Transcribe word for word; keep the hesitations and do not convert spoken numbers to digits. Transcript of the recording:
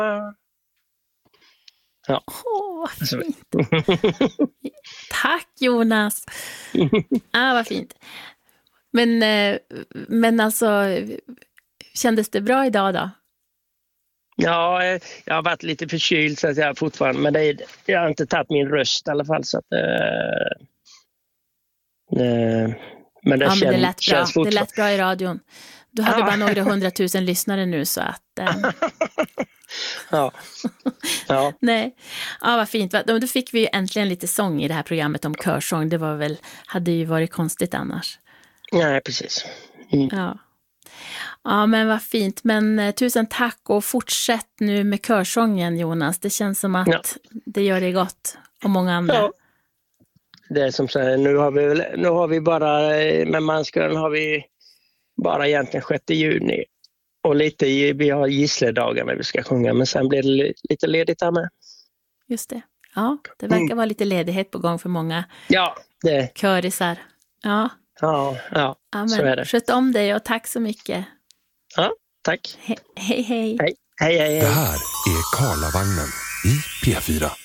Ja. Åh, vad fint. Tack Jonas. Ah, vad fint. Men, men alltså, kändes det bra idag då? Ja, jag har varit lite förkyld så att jag fortfarande, men det är, jag har inte tagit min röst i alla fall. Så att, eh, eh, men det, ja, känns, men det lät bra. känns Det lät bra i radion. Du hade ja. bara några hundratusen lyssnare nu så att... Eh. ja. ja. Nej, ja, vad fint. Då fick vi ju äntligen lite sång i det här programmet om körsång. Det var väl, hade ju varit konstigt annars. Nej, precis. Mm. Ja. Ja, men vad fint. Men eh, tusen tack och fortsätt nu med körsången, Jonas. Det känns som att ja. det gör det gott och många andra. Ja. Det är som säger, nu har vi nu har vi bara med Manskören har vi bara egentligen sjätte juni och lite vi har gissledagar när vi ska sjunga, men sen blir det lite ledigt här med. Just det. Ja, det verkar mm. vara lite ledighet på gång för många. Ja, det. Körisar. Ja. Ja, ja. Amen. Så är det. Sköt om dig och tack så mycket. Ja, tack. He- hej, hej. Hej, hej, hej. Det här är Karlavagnen i P fyra.